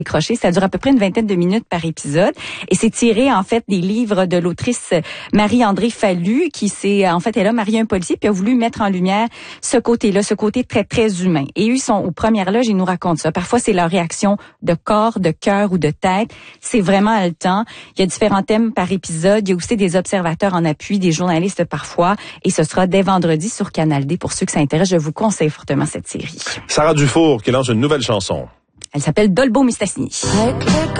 décroché. Ça dure à peu près une vingtaine de minutes par épisode et c'est tiré en fait des livres de l'autrice Marie-André Fallu qui elle a marié un policier puis a voulu mettre en lumière ce côté-là, ce côté très très humain. Et eux ils sont aux premières loges, ils nous racontent ça. Parfois c'est leur réaction de corps, de cœur ou de tête. C'est vraiment haletant. Il y a différents thèmes par épisode. Il y a aussi des observateurs en appui, des journalistes parfois et ce sera dès vendredi sur Canal D pour ceux que ça intéresse. Je vous conseille fortement cette série. Sarah Dufour qui lance une nouvelle chanson. Elle s'appelle Dolbo Mistassini.